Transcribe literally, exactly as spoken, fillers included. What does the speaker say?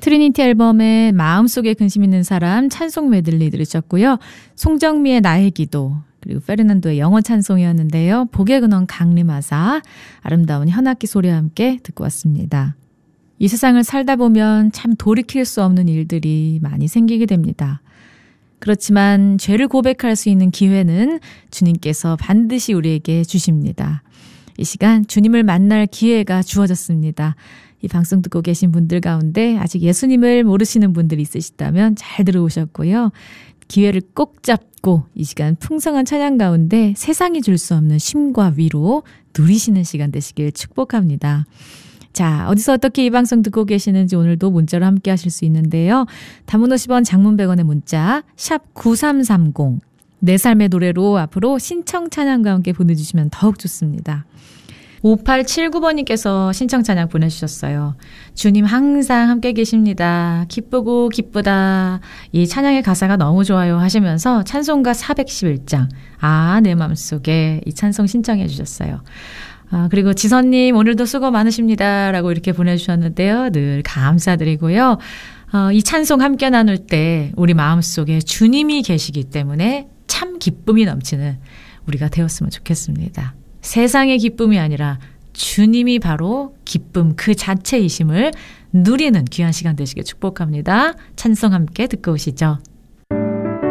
트리니티 앨범의 마음속에 근심 있는 사람 찬송 메들리 들으셨고요. 송정미의 나의 기도, 그리고 페르난도의 영어 찬송이었는데요. 복의 근원 강림하사, 아름다운 현악기 소리와 함께 듣고 왔습니다. 이 세상을 살다 보면 참 돌이킬 수 없는 일들이 많이 생기게 됩니다. 그렇지만 죄를 고백할 수 있는 기회는 주님께서 반드시 우리에게 주십니다. 이 시간 주님을 만날 기회가 주어졌습니다. 이 방송 듣고 계신 분들 가운데 아직 예수님을 모르시는 분들이 있으시다면 잘 들어오셨고요. 기회를 꼭 잡고 이 시간 풍성한 찬양 가운데 세상이 줄 수 없는 쉼과 위로 누리시는 시간 되시길 축복합니다. 자, 어디서 어떻게 이 방송 듣고 계시는지 오늘도 문자로 함께 하실 수 있는데요. 단문 오십 원, 장문 백 원의 문자 샵 구삼삼공, 내 삶의 노래로 앞으로 신청 찬양과 함께 보내주시면 더욱 좋습니다. 오팔칠구 번님께서 신청 찬양 보내주셨어요. 주님 항상 함께 계십니다. 기쁘고 기쁘다. 이 찬양의 가사가 너무 좋아요 하시면서 찬송가 사백십일 장, 아, 내 맘속에 이 찬송 신청해 주셨어요. 아, 그리고 지선님 오늘도 수고 많으십니다 라고 이렇게 보내주셨는데요. 늘 감사드리고요. 어, 이 찬송 함께 나눌 때 우리 마음속에 주님이 계시기 때문에 참 기쁨이 넘치는 우리가 되었으면 좋겠습니다. 세상의 기쁨이 아니라 주님이 바로 기쁨 그 자체이심을 누리는 귀한 시간 되시길 축복합니다. 찬송 함께 듣고 오시죠.